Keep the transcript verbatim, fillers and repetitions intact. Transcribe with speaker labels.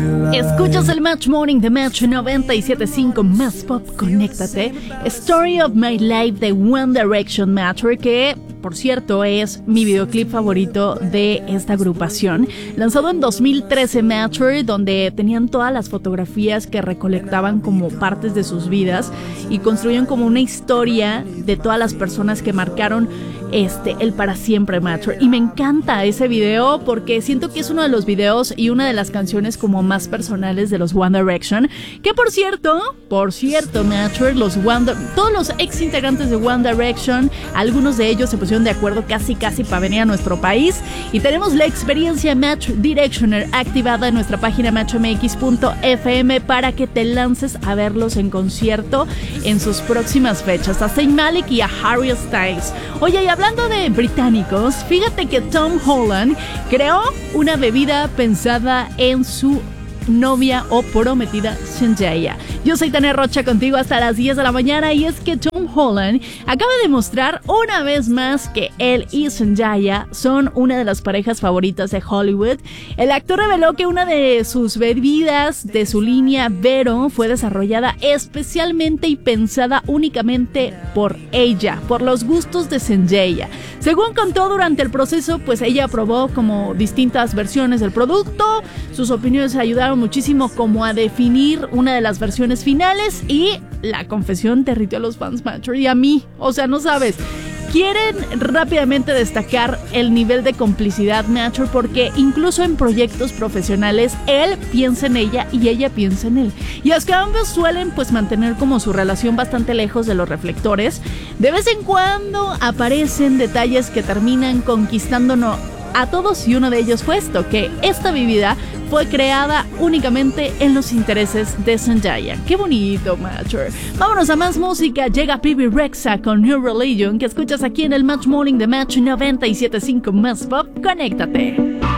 Speaker 1: Escuchas el Match Morning de Match noventa y siete punto cinco Más Pop, conéctate. Story of My Life de One Direction Matter, que por cierto es mi videoclip favorito de esta agrupación, lanzado en dos mil trece. Matter, donde tenían todas las fotografías que recolectaban como partes de sus vidas y construían como una historia de todas las personas que marcaron este, el para siempre Matter. Y me encanta ese video porque siento que es uno de los videos y una de las canciones como más personales de los One Direction, que por cierto, por cierto Matter, los One, todos los ex integrantes de One Direction, algunos de ellos se pusieron de acuerdo casi casi para venir a nuestro país y tenemos la experiencia Match Directioner activada en nuestra página match m x punto f m para que te lances a verlos en concierto en sus próximas fechas, a Zayn Malik y a Harry Styles. Oye, y hablando de británicos, fíjate que Tom Holland creó una bebida pensada en su novia o prometida Zendaya. Yo soy Tania Rocha contigo hasta las diez de la mañana y es que Tom Holland acaba de demostrar una vez más que él y Zendaya son una de las parejas favoritas de Hollywood. El actor reveló que una de sus bebidas de su línea Vero fue desarrollada especialmente y pensada únicamente por ella, por los gustos de Zendaya. Según contó durante el proceso, pues ella probó como distintas versiones del producto, sus opiniones ayudaron muchísimo como a definir una de las versiones finales y la confesión derritió a los fans Matter y a mí, o sea, no sabes. Quieren rápidamente destacar el nivel de complicidad Matter porque incluso en proyectos profesionales él piensa en ella y ella piensa en él. Y es que ambos suelen pues mantener como su relación bastante lejos de los reflectores. De vez en cuando aparecen detalles que terminan conquistándonos a todos y uno de ellos fue esto, que esta bebida fue creada únicamente en los intereses de Zendaya. ¡Qué bonito, Matter! Vámonos a más música. Llega Bebe Rexha con New Religion, que escuchas aquí en el Match Morning de Match noventa y siete punto cinco Más Pop. ¡Conéctate!